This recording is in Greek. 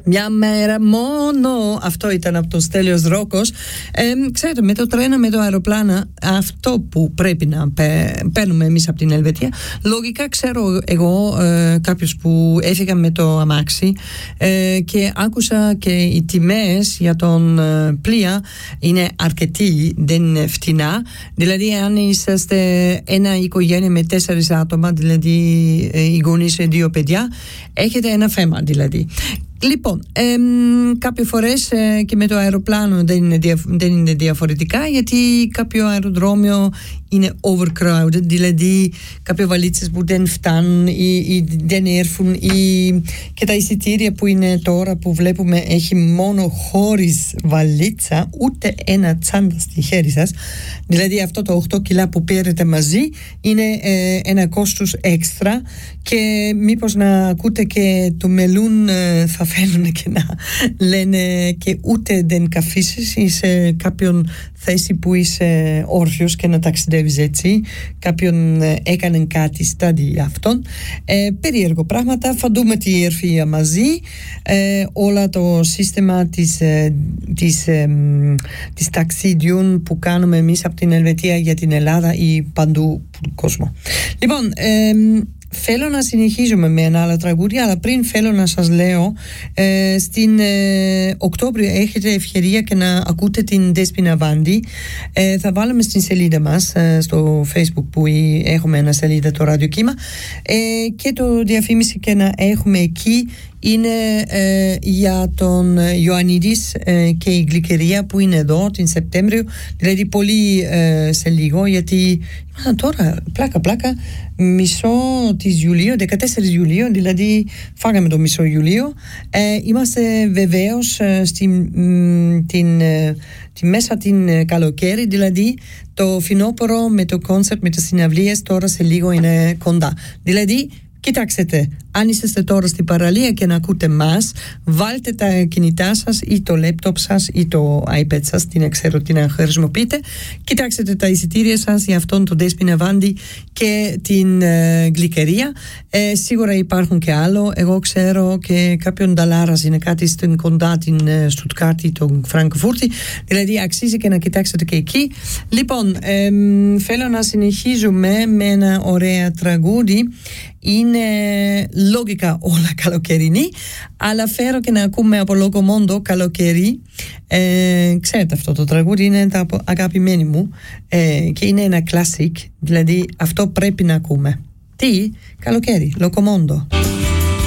Μια μέρα μόνο. Αυτό ήταν από τον Στέλιος Ρόκος. Ξέρετε, με το τρένο, με το αεροπλάνο, αυτό που πρέπει να παίρνουμε εμείς από την Ελβετία, λογικά ξέρω εγώ κάποιους που έφυγαν με το αμάξι και άκουσα και οι τιμές για τον πλοία είναι αρκετοί, δεν είναι φτηνά. Δηλαδή αν είσαστε ένα οικογένεια με 4 άτομα, δηλαδή οι γονείς και 2 παιδιά, έχετε ένα θέμα δηλαδή. Λοιπόν, κάποιες φορές και με το αεροπλάνο δεν είναι διαφορετικά, γιατί κάποιο αεροδρόμιο είναι overcrowded, δηλαδή κάποιες βαλίτσες που δεν φτάνουν ή δεν έρθουν, και τα εισιτήρια που είναι τώρα που βλέπουμε έχει μόνο χωρίς βαλίτσα, ούτε ένα τσάντα στη χέρι σας, δηλαδή αυτό το 8 κιλά που πήρετε μαζί είναι ένα κόστος έξτρα, και μήπως να ακούτε και το μελούν θα φαίνουν και να λένε και ούτε δεν καθίσεις ή σε κάποιον θέση που είσαι όρθιος και να ταξιδεύεις έτσι, κάποιον έκανε κάτι στάδι αυτόν, περίεργο πράγματα. Θα δούμε τι έρθει μαζί, όλα το σύστημα της ταξίδιων που κάνουμε εμείς από την Ελβετία για την Ελλάδα ή παντού στον κόσμο. Λοιπόν, θέλω να συνεχίζουμε με ένα άλλο τραγούδι, αλλά πριν θέλω να σας λέω, στην Οκτώβριο έχετε ευκαιρία και να ακούτε την Δέσποινα Βάντη. Θα βάλουμε στην σελίδα μας στο Facebook που έχουμε ένα σελίδα, το Ράδιο Κύμα, και το διαφήμιση και να έχουμε εκεί είναι για τον Ιωαννίδης και η Γλυκερία που είναι εδώ την Σεπτέμβριο, δηλαδή πολύ σε λίγο, γιατί τώρα πλάκα μισό της Ιουλίου, 14 Ιουλίου, δηλαδή φάγαμε το μισό Ιουλίου, είμαστε βεβαίως τη μέσα την καλοκαίρι, δηλαδή το φθινόπωρο με το κόνσερτ, με τις συναυλίες τώρα σε λίγο είναι κοντά, δηλαδή κοιτάξτε, αν είστε τώρα στην παραλία και να ακούτε μας, βάλτε τα κινητά σας ή το λέπτοπ σας ή το iPad σας, την ξέρω τι να χρησιμοποιείτε, κοιτάξτε τα εισιτήρια σας για αυτόν τον Δέσποινα Βάντη και την Γλυκερία. Σίγουρα υπάρχουν και άλλο, εγώ ξέρω και κάποιον Νταλάρας είναι κάτι στην κοντά την Στουτκάρτη, τον Φραγκφούρτη, δηλαδή αξίζει και να κοιτάξετε και εκεί. Λοιπόν, θέλω να συνεχίζουμε με ένα ωραίο τραγούδι. Είναι λογικά όλα καλοκαιρινή, αλλά φέρω και να ακούμε από Λοκομόντο καλοκαιρί. Ξέρετε αυτό το τραγούδι είναι τα αγαπημένη μου, και είναι ένα classic, δηλαδή αυτό πρέπει να ακούμε. Τι, καλοκαίρι, Λοκομόντο.